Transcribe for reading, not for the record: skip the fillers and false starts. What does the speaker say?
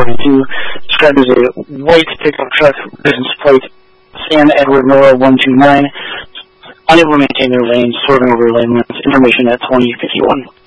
42, described as a white pickup truck, license plate Sam Edward Miller 129, unable to maintain their lanes, swerving over lane limits. Information at 2051.